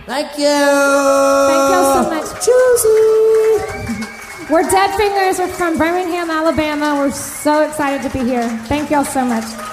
Thank you. Thank y'all so much. Juicy. We're Dead Fingers. We're from Birmingham, Alabama. We're so excited to be here. Thank y'all so much.